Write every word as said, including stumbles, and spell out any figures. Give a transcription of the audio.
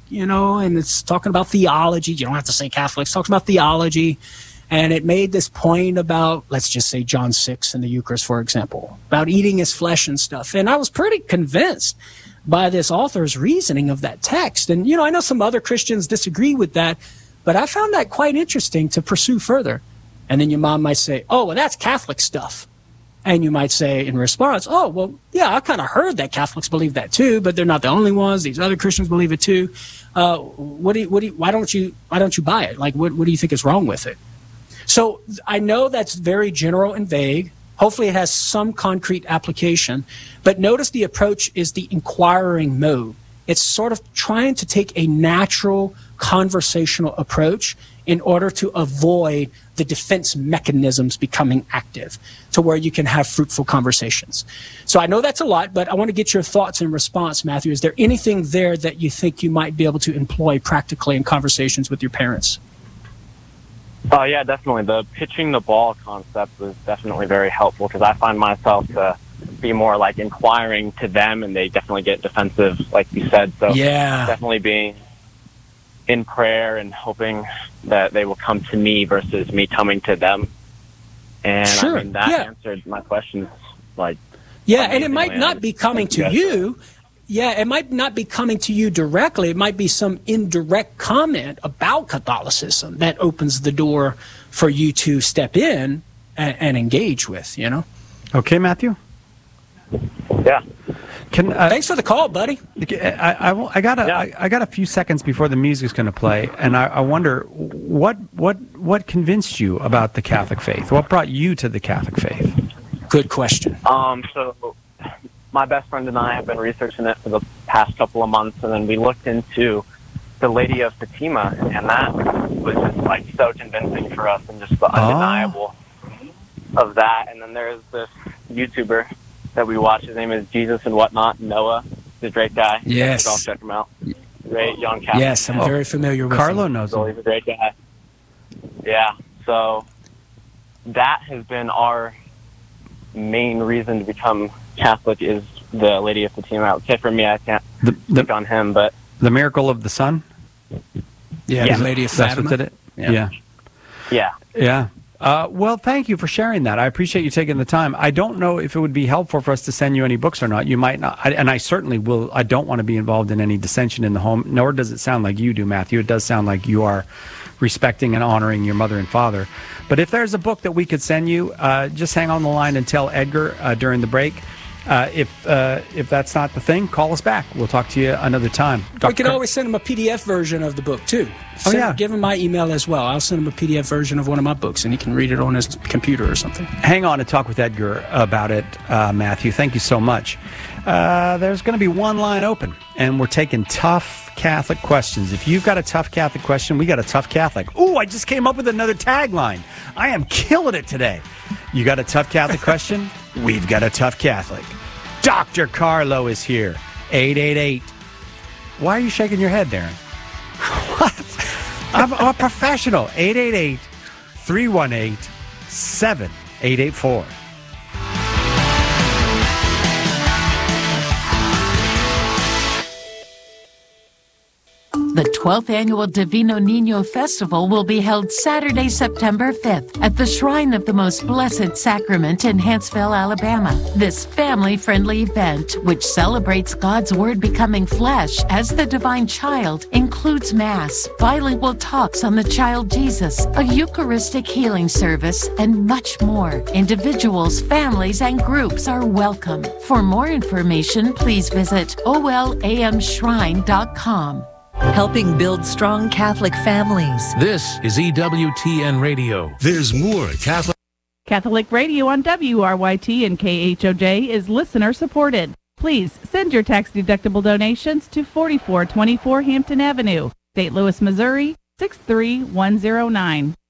you know, and it's talking about theology. You don't have to say Catholic. It's talking about theology. And it made this point about, let's just say John six in the Eucharist, for example, about eating his flesh and stuff. And I was pretty convinced by this author's reasoning of that text. And, you know, I know some other Christians disagree with that, but I found that quite interesting to pursue further. And then your mom might say, oh, well, that's Catholic stuff. And you might say in response, oh, well, yeah, I kind of heard that Catholics believe that too, but they're not the only ones. These other Christians believe it too. Uh, what do you, what do you, why don't you, why don't you buy it? Like, what, what do you think is wrong with it? So I know that's very general and vague. Hopefully it has some concrete application. But notice the approach is the inquiring mode. It's sort of trying to take a natural conversational approach in order to avoid the defense mechanisms becoming active to where you can have fruitful conversations. So I know that's a lot, but I want to get your thoughts in response, Matthew. Is there anything there that you think you might be able to employ practically in conversations with your parents? Oh, yeah, definitely. The pitching the ball concept was definitely very helpful because I find myself to be more like inquiring to them, and they definitely get defensive, like you said. So yeah, definitely being in prayer and hoping that they will come to me versus me coming to them. And sure. I mean, that yeah. answered my questions. Like, yeah, and it might not be coming to you. Yeah, it might not be coming to you directly. It might be some indirect comment about Catholicism that opens the door for you to step in and, and engage with, you know? Okay, Matthew? Yeah. Can, uh, Thanks for the call, buddy. I, I, I, got a, yeah. I, I got a few seconds before the music's going to play, and I, I wonder, what, what, what convinced you about the Catholic faith? What brought you to the Catholic faith? Good question. Um, so... My best friend and I have been researching it for the past couple of months, and then we looked into the Lady of Fatima, and that was just like so convincing for us, and just the undeniable oh. of that. And then there's this YouTuber that we watch. His name is Jesus and Whatnot, Noah. He's a great guy. Yes. I'll check him out. Great young Catholic. Yes, I'm oh. very familiar with Carlo him. knows so him. He's a great guy. Yeah, so that has been our main reason to become Catholic is the Lady of Fatima. Okay, for me, I can't the, the, speak on him, but the Miracle of the Sun. Yeah, yeah. the Lady of That's Fatima. what did it. Yeah, yeah, yeah. yeah. Uh, well, thank you for sharing that. I appreciate you taking the time. I don't know if it would be helpful for us to send you any books or not. You might not, I, and I certainly will. I don't want to be involved in any dissension in the home. Nor does it sound like you do, Matthew. It does sound like you are respecting and honoring your mother and father. But if there's a book that we could send you, uh, just hang on the line and tell Edgar uh, during the break. Uh, if uh, if that's not the thing, call us back. We'll talk to you another time. Doctor We can always send him a P D F version of the book, too. Send, oh, yeah. Give him my email as well. I'll send him a P D F version of one of my books, and he can read it on his computer or something. Hang on and talk with Edgar about it, uh, Matthew. Thank you so much. Uh, there's going to be one line open, and we're taking tough Catholic questions. If you've got a tough Catholic question, we got a tough Catholic. Ooh, I just came up with another tagline. I am killing it today. You got a tough Catholic question? We've got a tough Catholic. Doctor Carlo is here. eight eight eight. Why are you shaking your head, Darren? What? I'm, I'm a professional. eight eight eight, three one eight, seven eight eight four. The twelfth Annual Divino Niño Festival will be held Saturday, September fifth at the Shrine of the Most Blessed Sacrament in Huntsville, Alabama. This family-friendly event, which celebrates God's Word becoming flesh as the divine child, includes Mass, bilingual talks on the child Jesus, a Eucharistic healing service, and much more. Individuals, families, and groups are welcome. For more information, please visit O L A M shrine dot com. Helping build strong Catholic families. This is E W T N Radio. There's more Catholic. Catholic Radio on W R Y T and K H O J is listener supported. Please send your tax-deductible donations to forty-four twenty-four Hampton Avenue, Saint Louis, Missouri, six three one zero nine.